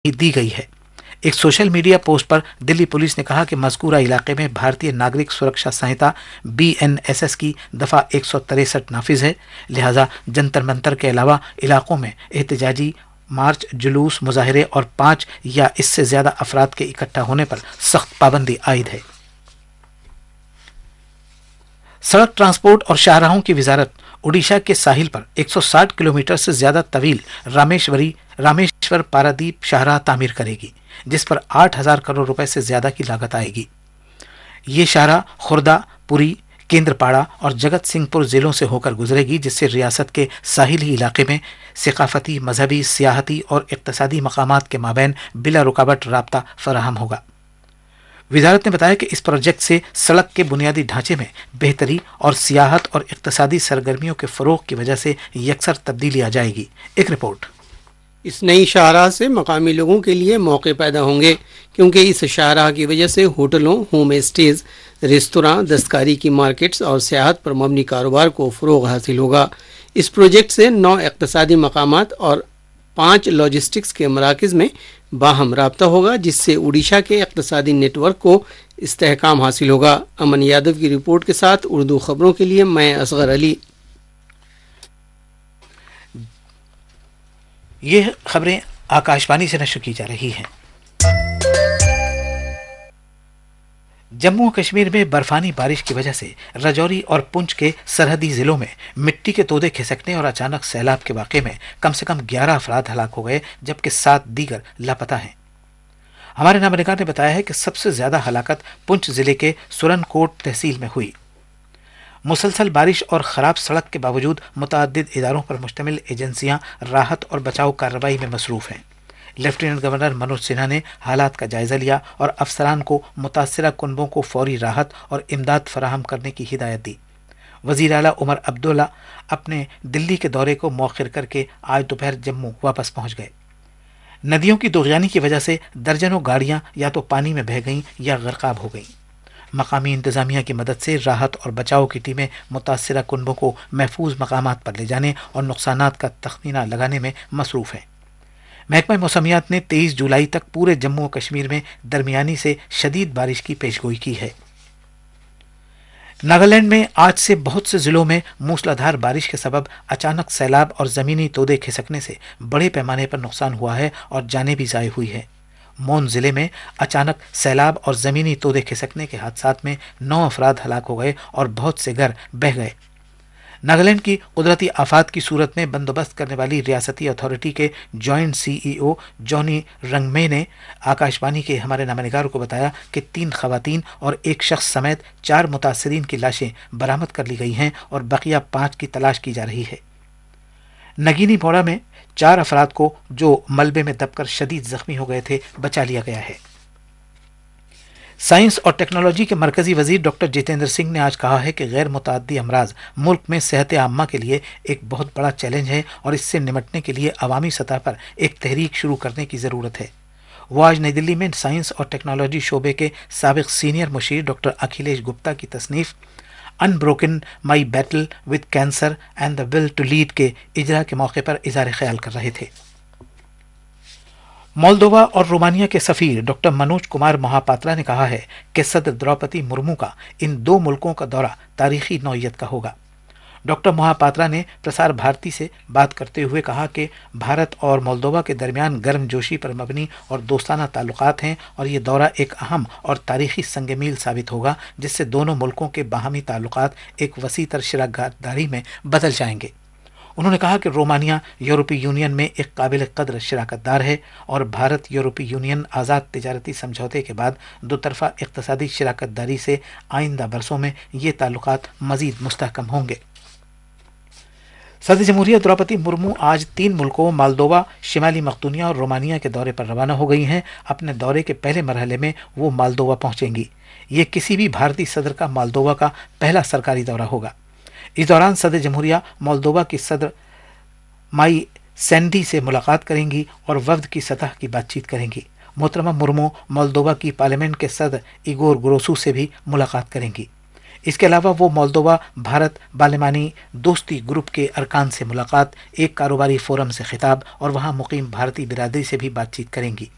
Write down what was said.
دی گئی ہے۔ ایک سوشل میڈیا پوسٹ پر دلی پولیس نے کہا کہ مذکورہ علاقے میں بھارتیہ ناگرک سرکشا سنہتا BNSS کی دفعہ 163 نافذ ہے، لہذا جنتر منتر کے علاوہ علاقوں میں احتجاجی مارچ، جلوس، مظاہرے اور 5 یا اس سے زیادہ افراد کے اکٹھا ہونے پر سخت پابندی عائد ہے۔ سڑک ٹرانسپورٹ اور شاہراہوں کی وزارت اڈیشہ کے ساحل پر 160 کلومیٹر سے زیادہ طویل رامیشور پارادیپ شاہراہ تعمیر کرے گی، جس پر 8,000 کروڑ روپے سے زیادہ کی لاگت آئے گی۔ یہ شاہراہ خوردہ، پوری، کیندرپاڑا اور جگت سنگھ پور ضلعوں سے ہو کر گزرے گی، جس سے ریاست کے ساحلی علاقے میں ثقافتی، مذہبی، سیاحتی اور اقتصادی مقامات کے مابین بلا رکاوٹ رابطہ فراہم ہوگا۔ وزارت نے بتایا کہ اس پروجیکٹ سے سڑک کے بنیادی ڈھانچے میں بہتری اور سیاحت اور اقتصادی سرگرمیوں کے فروغ کی وجہ سے یکسر تبدیلی آ جائے گی۔ ایک رپورٹ۔ اس نئی شاہراہ سے مقامی لوگوں کے لیے موقع پیدا ہوں گے، کیونکہ اس شاہراہ کی وجہ سے ہوٹلوں، ہوم اسٹیز، ریستوراں، دستکاری کی مارکیٹس اور سیاحت پر مبنی کاروبار کو فروغ حاصل ہوگا۔ اس پروجیکٹ سے 9 اقتصادی مقامات اور 5 لاجسٹکس کے مراکز میں باہم رابطہ ہوگا، جس سے اڈیشہ کے اقتصادی نیٹ ورک کو استحکام حاصل ہوگا۔ امن یادو کی رپورٹ کے ساتھ اردو خبروں کے لیے میں اصغر علی۔ یہ خبریں آکاشوانی سے نشر کی جا رہی ہیں۔ جموں و کشمیر میں برفانی بارش کی وجہ سے رجوری اور پنچ کے سرحدی ضلعوں میں مٹی کے تودے کھسکنے اور اچانک سیلاب کے واقعے میں کم سے کم 11 افراد ہلاک ہو گئے، جبکہ 7 دیگر لاپتہ ہیں۔ ہمارے نامہ نگار نے بتایا ہے کہ سب سے زیادہ ہلاکت پنچ ضلع کے سورن کوٹ تحصیل میں ہوئی۔ مسلسل بارش اور خراب سڑک کے باوجود متعدد اداروں پر مشتمل ایجنسیاں راحت اور بچاؤ کارروائی میں مصروف ہیں۔ لیفٹیننٹ گورنر منوج سنہا نے حالات کا جائزہ لیا اور افسران کو متاثرہ کنبوں کو فوری راحت اور امداد فراہم کرنے کی ہدایت دی۔ وزیر اعلیٰ عمر عبداللہ اپنے دلی کے دورے کو مؤخر کر کے آج دوپہر جموں واپس پہنچ گئے۔ ندیوں کی طغیانی کی وجہ سے درجنوں گاڑیاں یا تو پانی میں بہہ گئیں یا غرقاب ہو گئیں۔ مقامی انتظامیہ کی مدد سے راحت اور بچاؤ کی ٹیمیں متاثرہ کنبوں کو محفوظ مقامات پر لے جانے اور نقصانات کا تخمینہ لگانے میں مصروف ہیں۔ محکمہ موسمیات نے 23 جولائی تک پورے جموں و کشمیر میں درمیانی سے شدید بارش کی پیشگوئی کی ہے۔ ناگالینڈ میں آج سے بہت سے ضلعوں میں موسلادھار بارش کے سبب اچانک سیلاب اور زمینی تودے کھسکنے سے بڑے پیمانے پر نقصان ہوا ہے اور جانیں بھی ضائع ہوئی ہیں۔ مون ضلع میں اچانک سیلاب اور زمینی تودے کھسکنے کے حادثات میں 9 افراد ہلاک ہو گئے اور بہت سے گھر بہہ گئے۔ ناگالینڈ کی قدرتی آفات کی صورت میں بندوبست کرنے والی ریاستی اتھارٹی کے جوائنٹ CEO جونی رنگمے نے آکاشوانی کے ہمارے نامہ نگار کو بتایا کہ 3 خواتین اور 1 شخص سمیت 4 متاثرین کی لاشیں برآمد کر لی گئی ہیں اور بقیہ 5 کی تلاش کی جا رہی ہے۔ نگینی پوڑا میں 4 افراد کو جو ملبے میں دب کر شدید زخمی ہو گئے تھے بچا لیا گیا ہے۔ سائنس اور ٹیکنالوجی کے مرکزی وزیر ڈاکٹر جتیندر سنگھ نے آج کہا ہے کہ غیر متعدی امراض ملک میں صحت عامہ کے لیے ایک بہت بڑا چیلنج ہے اور اس سے نمٹنے کے لیے عوامی سطح پر ایک تحریک شروع کرنے کی ضرورت ہے۔ وہ آج نئی دلی میں سائنس اور ٹیکنالوجی شعبے کے سابق سینئر مشیر ڈاکٹر اکھلیش گپتا کی تصنیف انبروکن مائی battle with cancer and the will to lead کے اجرا کے موقع پر اظہار خیال کر رہے تھے۔ مولدووا اور رومانیہ کے سفیر ڈاکٹر منوج کمار مہاپاترا نے کہا ہے کہ صدر دروپدی مرمو کا ان 2 ملکوں کا دورہ تاریخی نوعیت کا ہوگا۔ ڈاکٹر مہاپاترا نے پرسار بھارتی سے بات کرتے ہوئے کہا کہ بھارت اور مولدووا کے درمیان گرم جوشی پر مبنی اور دوستانہ تعلقات ہیں اور یہ دورہ ایک اہم اور تاریخی سنگ میل ثابت ہوگا، جس سے دونوں ملکوں کے باہمی تعلقات ایک وسیع تر شراکت داری میں بدل جائیں گے۔ انہوں نے کہا کہ رومانیہ یورپی یونین میں ایک قابل قدر شراکت دار ہے اور بھارت یورپی یونین آزاد تجارتی سمجھوتے کے بعد 2 طرفہ اقتصادی شراکت داری سے آئندہ برسوں میں یہ تعلقات مزید مستحکم ہوں گے۔ صدر جمہوریہ دروپدی مرمو آج 3 ملکوں مالدووا، شمالی مقدونیہ اور رومانیہ کے دورے پر روانہ ہو گئی ہیں۔ اپنے دورے کے پہلے مرحلے میں وہ مالدووا پہنچیں گی۔ یہ کسی بھی بھارتی صدر کا مالدووا کا پہلا سرکاری دورہ ہوگا۔ اس دوران صدر جمہوریہ مولدووا کی صدر مائی سینڈی سے ملاقات کریں گی اور وفد کی سطح کی بات چیت کریں گی۔ محترمہ مرمو مولدووا کی پارلیمنٹ کے صدر ایگور گروسو سے بھی ملاقات کریں گی۔ اس کے علاوہ وہ مولدووا بھارت پارلیمانی دوستی گروپ کے ارکان سے ملاقات، ایک کاروباری فورم سے خطاب اور وہاں مقیم بھارتی برادری سے بھی بات چیت کریں گی۔